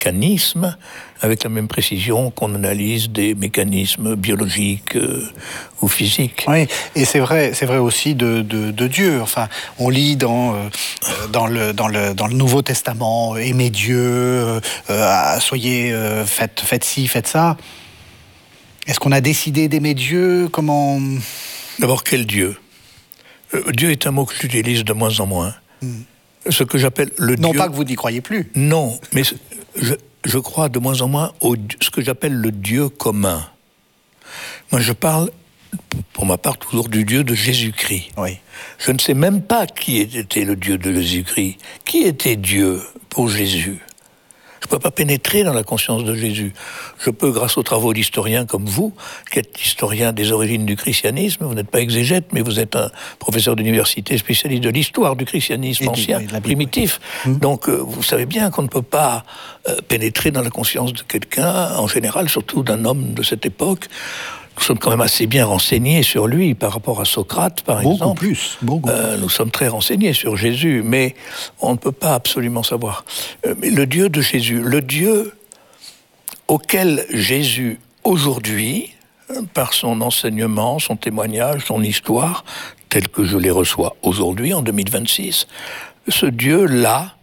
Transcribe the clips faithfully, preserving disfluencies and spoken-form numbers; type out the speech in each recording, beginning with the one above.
mécanismes, avec la même précision qu'on analyse des mécanismes biologiques euh, ou physiques. Oui, et c'est vrai, c'est vrai aussi de, de, de Dieu. Enfin, on lit dans, euh, dans, le, dans, le, dans le Nouveau Testament, euh, aimez Dieu, euh, euh, soyez, euh, faites, faites ci, faites ça. Est-ce qu'on a décidé d'aimer Dieu? Comment... D'abord, quel Dieu? euh, Dieu est un mot que j'utilise de moins en moins. Mm. Ce que j'appelle le non Dieu... Non pas que vous n'y croyez plus. Non, mais je, je crois de moins en moins au ce que j'appelle le Dieu commun. Moi, je parle, pour ma part, toujours du Dieu de Jésus-Christ. Oui. Je ne sais même pas qui était le Dieu de Jésus-Christ. Qui était Dieu pour Jésus? Je ne peux pas pénétrer dans la conscience de Jésus. Je peux, grâce aux travaux d'historiens comme vous, qui êtes historien des origines du christianisme, vous n'êtes pas exégète, mais vous êtes un professeur d'université spécialiste de l'histoire du christianisme et ancien, du, oui, primitif. Mmh. Donc, euh, vous savez bien qu'on ne peut pas euh, pénétrer dans la conscience de quelqu'un, en général, surtout d'un homme de cette époque. Nous sommes quand même assez bien renseignés sur lui par rapport à Socrate, par beaucoup exemple. Plus, beaucoup euh, plus. Nous sommes très renseignés sur Jésus, mais on ne peut pas absolument savoir. Euh, mais le Dieu de Jésus, le Dieu auquel Jésus, aujourd'hui, par son enseignement, son témoignage, son histoire, tel que je les reçois aujourd'hui, en deux mille vingt-six, ce Dieu-là,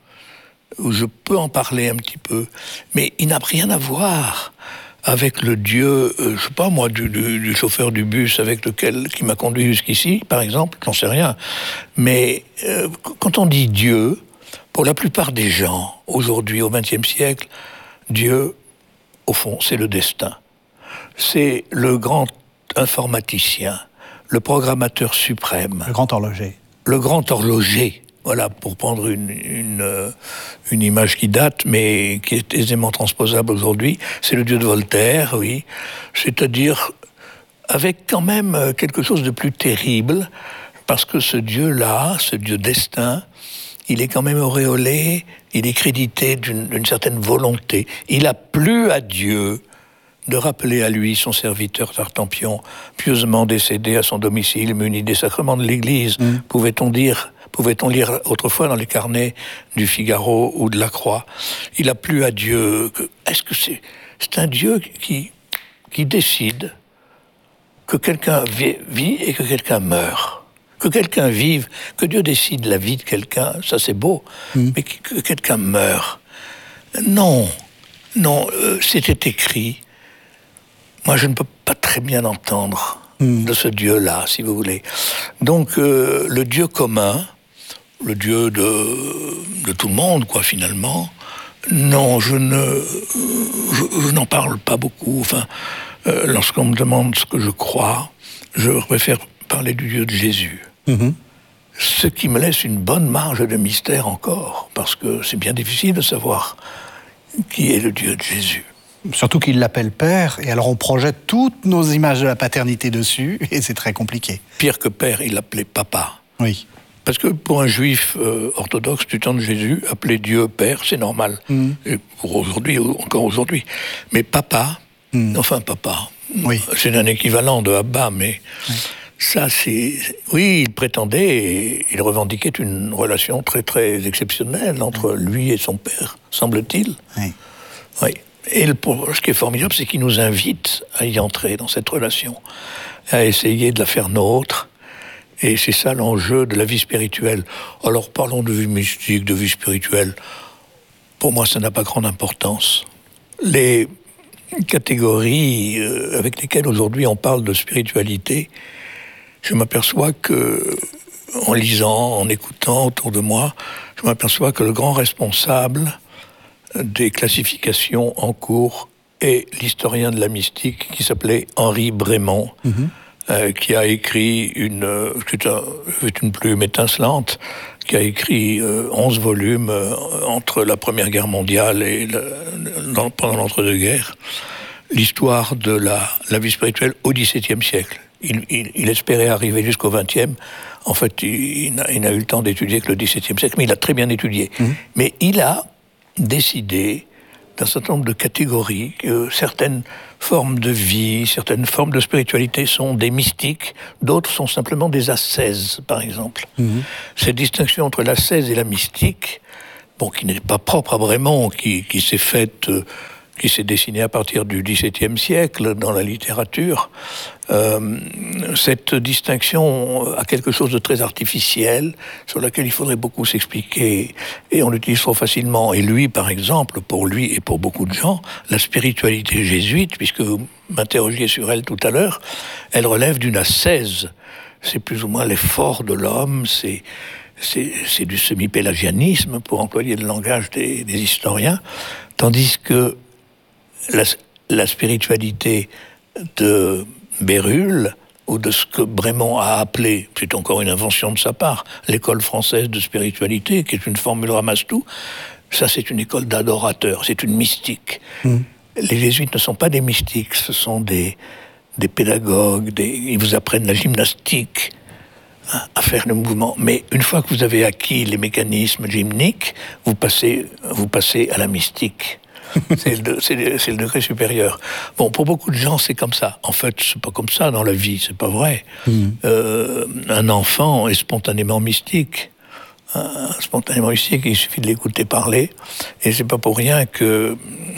je peux en parler un petit peu, mais il n'a rien à voir avec le Dieu, euh, je sais pas moi, du, du, du chauffeur du bus avec lequel qui m'a conduit jusqu'ici, par exemple, j'en sais rien. Mais euh, quand on dit Dieu, pour la plupart des gens, aujourd'hui, au vingtième siècle, Dieu, au fond, c'est le destin. C'est le grand informaticien, le programmateur suprême. Le grand horloger. Le grand horloger. Voilà, pour prendre une, une, une image qui date, mais qui est aisément transposable aujourd'hui, c'est le Dieu de Voltaire, oui. C'est-à-dire, avec quand même quelque chose de plus terrible, parce que ce Dieu-là, ce Dieu destin, il est quand même auréolé, il est crédité d'une, d'une certaine volonté. Il a plu à Dieu de rappeler à lui son serviteur Tartampion, pieusement décédé à son domicile, muni des sacrements de l'Église, mmh. pouvait-on dire... Pouvait-on lire autrefois dans les carnets du Figaro ou de la Croix. Il a plu à Dieu. Que, est-ce que c'est, c'est un Dieu qui, qui décide que quelqu'un vit, vit et que quelqu'un meurt? Que quelqu'un vive, que Dieu décide la vie de quelqu'un, ça c'est beau, mmh. mais que, que quelqu'un meure. Non, non, euh, c'était écrit. Moi, je ne peux pas très bien entendre mmh. de ce Dieu-là, si vous voulez. Donc, euh, le Dieu commun, le Dieu de, de tout le monde, quoi, finalement. Non, je ne, je, je n'en parle pas beaucoup. Enfin, euh, lorsqu'on me demande ce que je crois, je préfère parler du Dieu de Jésus. Mm-hmm. Ce qui me laisse une bonne marge de mystère encore, parce que c'est bien difficile de savoir qui est le Dieu de Jésus. Surtout qu'il l'appelle Père, et alors on projette toutes nos images de la paternité dessus, et c'est très compliqué. Pire que Père, il l'appelait Papa. Oui. Parce que pour un juif euh, orthodoxe du temps de Jésus, appeler Dieu Père, c'est normal. Mm. Et pour aujourd'hui, encore aujourd'hui. Mais Papa, mm. enfin Papa, oui. c'est un équivalent de Abba, mais oui. ça c'est... Oui, il prétendait, et il revendiquait une relation très très exceptionnelle entre oui. lui et son père, semble-t-il. Oui. Oui. Et le, ce qui est formidable, c'est qu'il nous invite à y entrer dans cette relation, à essayer de la faire nôtre. Et c'est ça l'enjeu de la vie spirituelle. Alors parlons de vie mystique, de vie spirituelle. Pour moi, ça n'a pas grande importance. Les catégories avec lesquelles aujourd'hui on parle de spiritualité, je m'aperçois que, en lisant, en écoutant autour de moi, je m'aperçois que le grand responsable des classifications en cours est l'historien de la mystique qui s'appelait Henri Brémond, mm-hmm. euh, qui a écrit une, euh, c'est, un, c'est une plume étincelante, qui a écrit euh, onze volumes euh, entre la Première Guerre mondiale et le, dans, pendant l'entre-deux-guerres, l'histoire de la, la vie spirituelle au dix-septième siècle. Il, il, il espérait arriver jusqu'au vingtième. En fait, il, il, n'a, il n'a eu le temps d'étudier que le dix-septième siècle, mais il a très bien étudié. Mm-hmm. Mais il a décider d'un certain nombre de catégories, que certaines formes de vie, certaines formes de spiritualité sont des mystiques, d'autres sont simplement des ascèses, par exemple. Mmh. Cette distinction entre l'ascèse et la mystique bon, qui n'est pas propre à Bremont, qui, qui s'est faite, euh, qui s'est dessinée à partir du dix-septième siècle dans la littérature. Euh, cette distinction a quelque chose de très artificiel, sur laquelle il faudrait beaucoup s'expliquer, et on l'utilise trop facilement. Et lui, par exemple, pour lui et pour beaucoup de gens, la spiritualité jésuite, puisque vous m'interrogiez sur elle tout à l'heure, elle relève d'une ascèse. C'est plus ou moins l'effort de l'homme, c'est, c'est, c'est du semi-pélagianisme, pour employer le langage des, des historiens, tandis que la, la spiritualité de Bérulle, ou de ce que Bremont a appelé, c'est encore une invention de sa part, l'école française de spiritualité, qui est une formule ramasse-tout, ça c'est une école d'adorateurs, c'est une mystique. Mmh. Les jésuites ne sont pas des mystiques, ce sont des, des pédagogues, des, ils vous apprennent la gymnastique, hein, à faire le mouvement. Mais une fois que vous avez acquis les mécanismes gymniques, vous passez, vous passez à la mystique. C'est le, c'est, le, c'est le degré supérieur. Bon, pour beaucoup de gens, c'est comme ça. En fait, c'est pas comme ça dans la vie, c'est pas vrai. Mmh. Euh, un enfant est spontanément mystique. Hein, spontanément mystique, il suffit de l'écouter parler. Et c'est pas pour rien que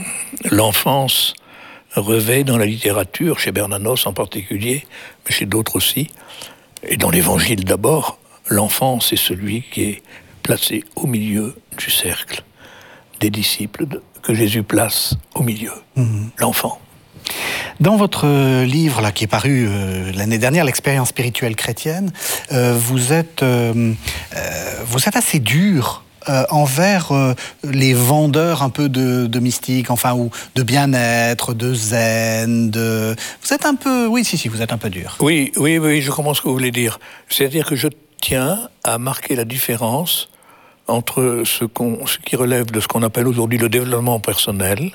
l'enfance revêt dans la littérature, chez Bernanos en particulier, mais chez d'autres aussi, et dans l'Évangile d'abord, l'enfance est celui qui est placé au milieu du cercle des disciples de que Jésus place au milieu, mmh. l'enfant. Dans votre livre, là, qui est paru euh, l'année dernière, L'expérience spirituelle chrétienne, euh, vous, êtes, euh, euh, vous êtes assez dur euh, envers euh, les vendeurs un peu de, de mystique, enfin, ou de bien-être, de zen, de... Vous êtes un peu... Oui, si, si, vous êtes un peu dur. Oui, oui, oui, je comprends ce que vous voulez dire. C'est-à-dire que je tiens à marquer la différence entre ce, qu'on, ce qui relève de ce qu'on appelle aujourd'hui le développement personnel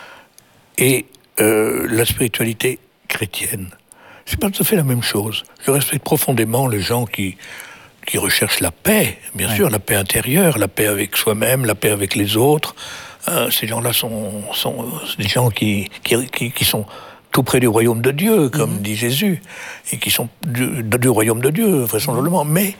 et euh, la spiritualité chrétienne. C'est pas tout à fait la même chose. Je respecte profondément les gens qui, qui recherchent la paix, bien ouais. sûr, la paix intérieure, la paix avec soi-même, la paix avec les autres. Euh, ces gens-là sont, sont des gens qui, qui, qui, qui sont tout près du royaume de Dieu, comme mmh. dit Jésus, et qui sont du, du royaume de Dieu, vraisemblablement. Mais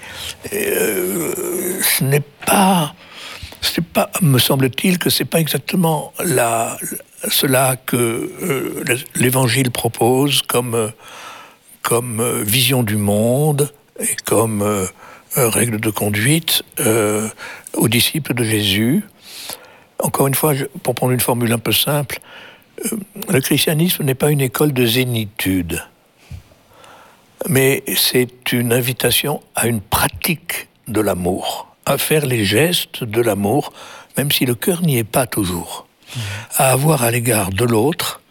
euh, ce n'est pas, c'est pas, me semble-t-il, que c'est pas exactement la, cela que euh, l'Évangile propose comme, euh, comme vision du monde et comme euh, règle de conduite euh, aux disciples de Jésus. Encore une fois, je, pour prendre une formule un peu simple, le christianisme n'est pas une école de zénitude, mais c'est une invitation à une pratique de l'amour, à faire les gestes de l'amour, même si le cœur n'y est pas toujours, mmh. à avoir à l'égard de l'autre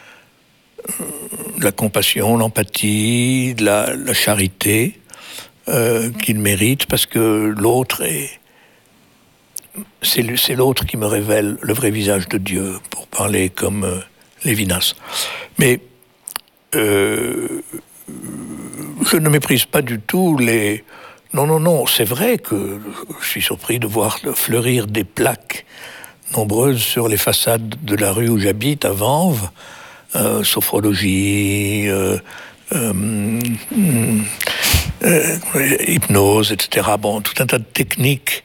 la compassion, l'empathie, la, la charité euh, qu'il mérite, parce que l'autre est... C'est, c'est l'autre qui me révèle le vrai visage de Dieu, pour parler comme euh, Lévinas. Mais euh, je ne méprise pas du tout les... Non, non, non, c'est vrai que je suis surpris de voir fleurir des plaques nombreuses sur les façades de la rue où j'habite, à Vanves, euh, sophrologie, euh, euh, euh, hypnose, et cetera. Bon, tout un tas de techniques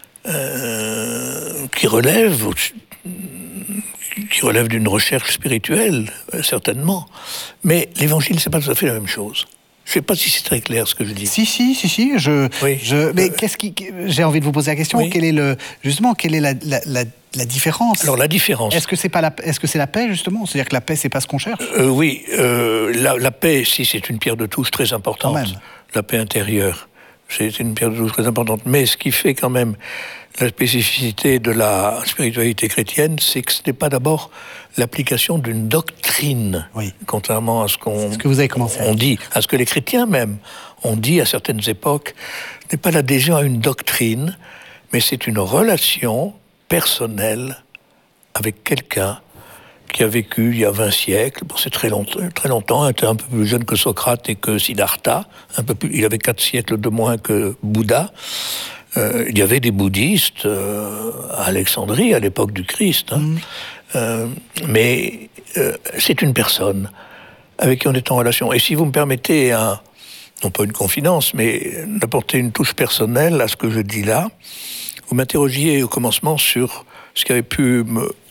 Euh, qui relève qui relève d'une recherche spirituelle, euh, certainement. Mais l'Évangile, c'est pas tout à fait la même chose. Je sais pas si c'est très clair ce que je dis. Si, si, si, si. Je, oui. je, mais euh, qu'est-ce qui, j'ai envie de vous poser la question. Oui. Quel est le, justement, quelle est la, la, la, la différence ? Alors la différence. Est-ce que c'est pas la, est-ce que c'est la paix justement ? C'est-à-dire que la paix, c'est pas ce qu'on cherche ? euh, Oui, euh, la, la paix, si c'est une pierre de touche très importante. La paix intérieure. C'est une pierre de touche très importante. Mais ce qui fait quand même la spécificité de la spiritualité chrétienne, c'est que ce n'est pas d'abord l'application d'une doctrine, oui. contrairement à ce qu'on ce que vous avez commencé on dit, à ce que les chrétiens même ont dit à certaines époques. Ce n'est pas l'adhésion à une doctrine, mais c'est une relation personnelle avec quelqu'un qui a vécu il y a vingt siècles, bon, c'est très longtemps, très longtemps, il était un peu plus jeune que Socrate et que Siddhartha, un peu plus, il avait quatre siècles de moins que Bouddha. Euh, il y avait des bouddhistes euh, à Alexandrie, à l'époque du Christ, hein. mmh. euh, mais euh, c'est une personne avec qui on est en relation. Et si vous me permettez, un, non pas une confidence, mais d'apporter une touche personnelle à ce que je dis là, vous m'interrogiez au commencement sur ce qui avait pu me